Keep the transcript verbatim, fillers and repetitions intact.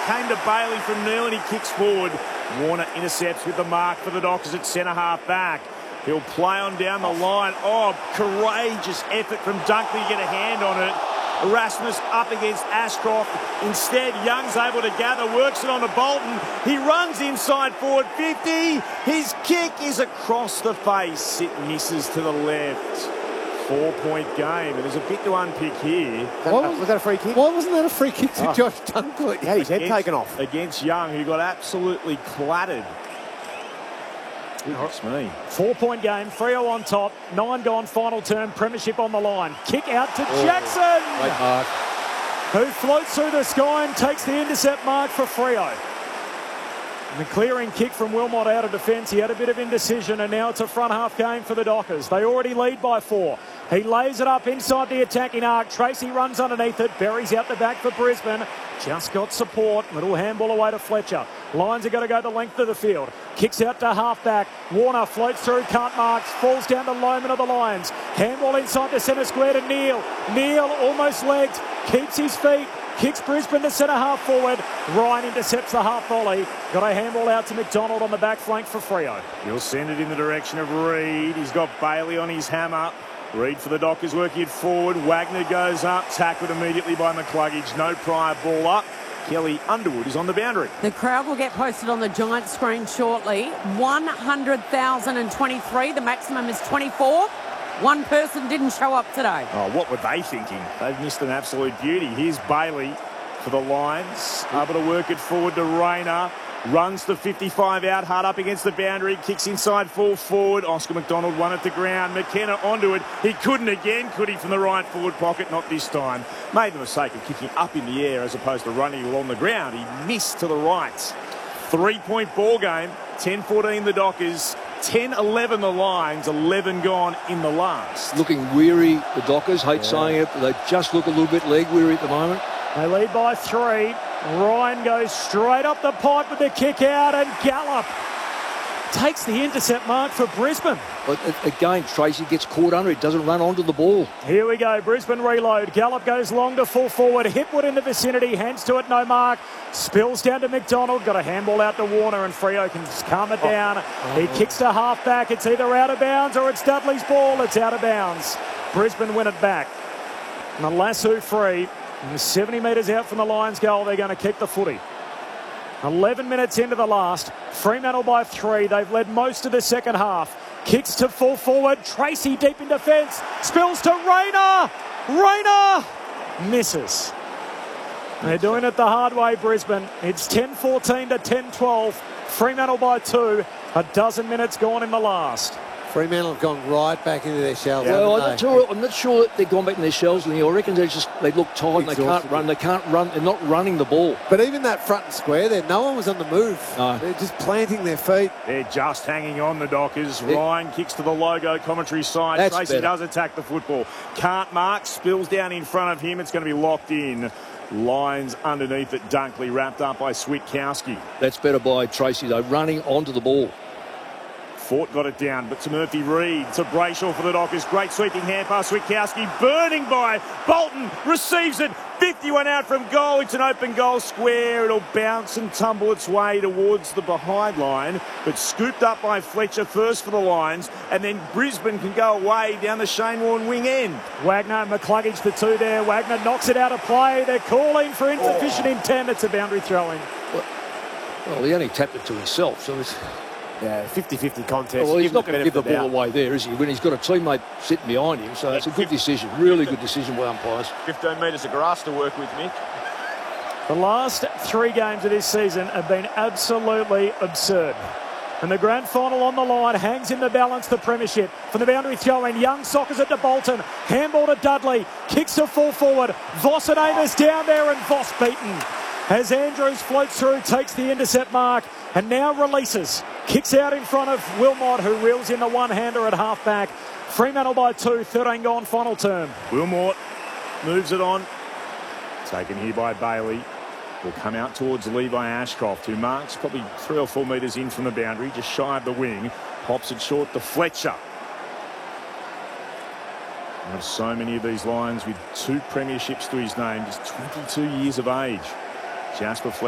came to Bailey from Neil and he kicks forward. Warner intercepts with the mark for the Dockers at centre half back. He'll play on down the line. Oh, courageous effort from Dunkley to get a hand on it. Erasmus up against Ashcroft. Instead, Young's able to gather, works it on to Bolton. He runs inside forward fifty. His kick is across the face. It misses to the left. Four-point game, and there's a bit to unpick here. That, uh, was that a free kick? Why wasn't that a free kick to oh. Josh Dunkley? He had his head against, taken off. Against Young, who got absolutely clattered. Goodness me. Four-point game, Freo on top, nine gone, final term, premiership on the line. Kick out to oh, Jackson, great mark. who floats through the sky and takes the intercept mark for Freo. And the clearing kick from Wilmot out of defence. He had a bit of indecision, and now it's a front half game for the Dockers. They already lead by four. He lays it up inside the attacking arc. Tracy runs underneath it, buries out the back for Brisbane. Just got support. Little handball away to Fletcher. Lions are going to go the length of the field. Kicks out to half-back. Warner floats through, can't marks, falls down to Loman of the Lions. Handball inside the centre square to Neil. Neil almost legged, keeps his feet, kicks Brisbane to centre half forward. Ryan intercepts the half volley. Got a handball out to McDonald on the back flank for Freo. He'll send it in the direction of Reid. He's got Bailey on his hammer. Reid for the Dockers working it forward. Wagner goes up, tackled immediately by McCluggage. No prior ball up. Kelly Underwood is on the boundary. The crowd will get posted on the giant screen shortly. one hundred thousand twenty-three. The maximum is twenty-four. One person didn't show up today. Oh, what were they thinking? They've missed an absolute beauty. Here's Bailey for the Lions. Able to work it forward to Rayner. Runs the fifty-five out, hard up against the boundary. Kicks inside, full forward. Oscar McDonald won it to ground. McKenna onto it. He couldn't again, could he, from the right forward pocket? Not this time. Made the mistake of kicking up in the air as opposed to running along the ground. He missed to the right. Three-point ball game. ten fourteen the Dockers. ten eleven the Lions. eleven gone in the last. Looking weary, the Dockers. Hate yeah. saying it, but they just look a little bit leg weary at the moment. They lead by three. Ryan goes straight up the pipe with the kick out, and Gallup takes the intercept mark for Brisbane. But again, Tracy gets caught under it, doesn't run onto the ball. Here we go, Brisbane reload. Gallup goes long to full forward. Hipwood in the vicinity, hands to it, no mark. Spills down to McDonald, got a handball out to Warner, and Freo can calm it down. Oh. He kicks to half back. It's either out of bounds or it's Dudley's ball. It's out of bounds. Brisbane win it back. And the lasso free. And seventy metres out from the Lions goal, they're going to kick the footy. eleven minutes into the last. Fremantle by three. They've led most of the second half. Kicks to full forward. Tracy deep in defence. Spills to Rayner. Rayner misses. They're doing it the hard way, Brisbane. It's ten fourteen to ten twelve. Fremantle by two. A dozen minutes gone in the last. Fremantle have gone right back into their shells. Yeah, well, I'm, not sure, I'm not sure that they've gone back in their shells. And I reckon they just they look tired and they can't run. They can't run. They're not running the ball. But even that front and square there, no one was on the move. No. They're just planting their feet. They're just hanging on, the Dockers. It, Ryan kicks to the logo commentary side. That's Tracy better. does attack the football. Can't mark. Spills down in front of him. It's going to be locked in. Lines underneath it. Dunkley wrapped up by Switkowski. That's better by Tracy, though, running onto the ball. Fort got it down, but to Murphy Reid, to Brayshaw for the Dockers. Great sweeping hand pass, Switkowski, burning by Bolton, receives it, fifty-one out from goal. It's an open goal square. It'll bounce and tumble its way towards the behind line, but scooped up by Fletcher first for the Lions, and then Brisbane can go away down the Shane Warne wing end. Wagner and McCluggage, the two there. Wagner knocks it out of play. They're calling for insufficient oh. intent. It's a boundary throw-in. Well, well, he only tapped it to himself, so it's... Yeah, fifty fifty contest. Well, he's not going to give the ball away there, is he? When he's got a teammate sitting behind him, so it's a good decision. Really good decision by umpires. fifteen metres of grass to work with, Mick. The last three games of this season have been absolutely absurd. And the grand final on the line hangs in the balance, the premiership. From the boundary throw-in, Young soccers it to Bolton. Handball to Dudley. Kicks to full forward. Voss and Amos down there, and Voss beaten. As Andrews floats through, takes the intercept mark, and now releases. Kicks out in front of Wilmot, who reels in the one-hander at half-back. Fremantle by two, thirteen gone, final term. Wilmot moves it on. Taken here by Bailey. Will come out towards Levi Ashcroft, who marks probably three or four metres in from the boundary, just shy of the wing. Pops it short to Fletcher. There's so many of these Lions with two premierships to his name, just twenty-two years of age. Jasper Fletcher.